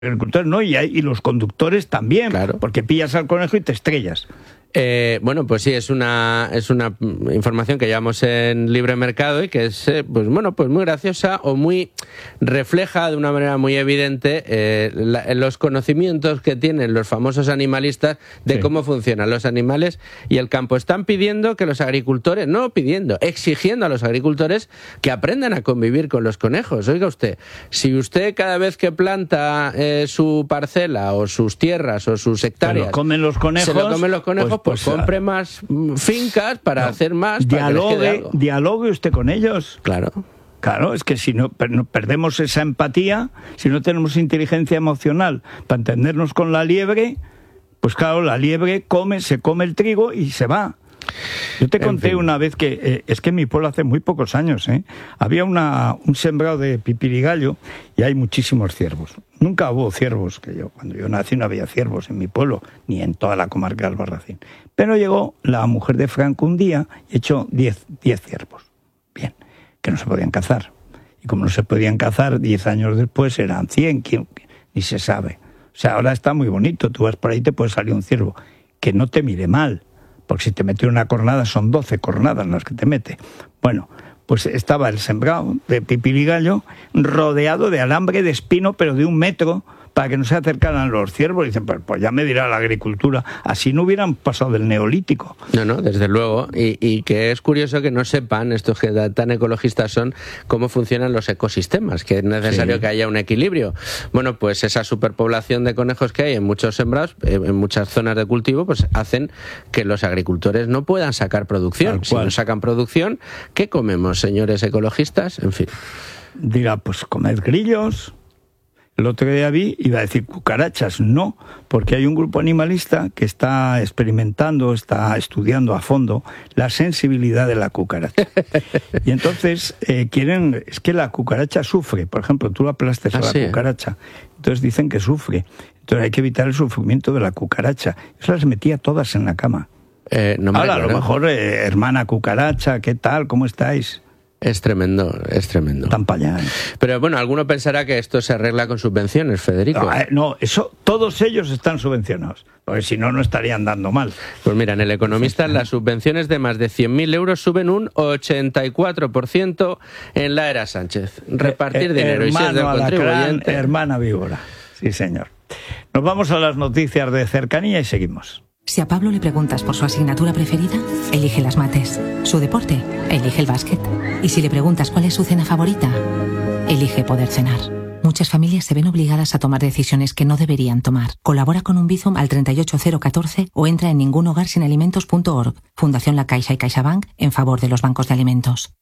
agricultores, ¿no? Y los conductores también, claro, porque pillas al conejo y te estrellas. Bueno, pues sí, es una información que llevamos en Libre Mercado y que es, pues muy graciosa o muy refleja de una manera muy evidente los conocimientos que tienen los famosos animalistas de cómo funcionan los animales y el campo. Están pidiendo que los agricultores, exigiendo a los agricultores que aprendan a convivir con los conejos. Oiga usted, si usted cada vez que planta su parcela o sus tierras o sus hectáreas se lo comen los conejos, pues compre más fincas para hacer más. Dialogue usted con ellos. Claro, es que si no perdemos esa empatía, si no tenemos inteligencia emocional para entendernos con la liebre, pues claro, la liebre se come el trigo y se va. Yo te conté una vez que, es que en mi pueblo hace muy pocos años, había un sembrado de pipirigallo y hay muchísimos ciervos. Nunca hubo ciervos, cuando yo nací no había ciervos en mi pueblo, ni en toda la comarca de Albarracín. Pero llegó la mujer de Franco un día y echó 10 ciervos. Bien, que no se podían cazar. Y como no se podían cazar, 10 años después eran 100, ni se sabe. O sea, ahora está muy bonito, tú vas por ahí y te puede salir un ciervo. Que no te mire mal, porque si te mete una cornada son 12 cornadas las que te mete. Bueno, pues estaba el sembrado de pipirigallo rodeado de alambre de espino, pero de 1 metro, para que no se acercaran los ciervos. Y dicen, pues ya me dirá la agricultura, así no hubieran pasado del neolítico. No, desde luego, y que es curioso que no sepan, estos que tan ecologistas son, cómo funcionan los ecosistemas, que es necesario que haya un equilibrio. Bueno, pues esa superpoblación de conejos que hay en muchos sembrados, en muchas zonas de cultivo, pues hacen que los agricultores no puedan sacar producción. Si no sacan producción, ¿qué comemos, señores ecologistas? En fin. Dirá, pues comed grillos. El otro día iba a decir cucarachas, no, porque hay un grupo animalista que está experimentando, está estudiando a fondo la sensibilidad de la cucaracha. Y entonces es que la cucaracha sufre, por ejemplo, tú aplastes a la cucaracha, entonces dicen que sufre, entonces hay que evitar el sufrimiento de la cucaracha. Eso las metía todas en la cama. Ahora, a lo mejor, hermana cucaracha, ¿qué tal? ¿Cómo estáis? Es tremendo. Tan para allá. Pero bueno, alguno pensará que esto se arregla con subvenciones, Federico. No, eso, todos ellos están subvencionados, porque si no, no estarían dando mal. Pues mira, en El Economista las subvenciones de más de 100.000 euros suben un 84% en la era Sánchez. Repartir dinero y ser del contribuyente. Hermana víbora, sí señor. Nos vamos a las noticias de cercanía y seguimos. Si a Pablo le preguntas por su asignatura preferida, elige las mates. Su deporte, elige el básquet. Y si le preguntas cuál es su cena favorita, elige poder cenar. Muchas familias se ven obligadas a tomar decisiones que no deberían tomar. Colabora con un Bizum al 38014 o entra en ningunhogarsinalimentos.org. Fundación La Caixa y CaixaBank en favor de los bancos de alimentos.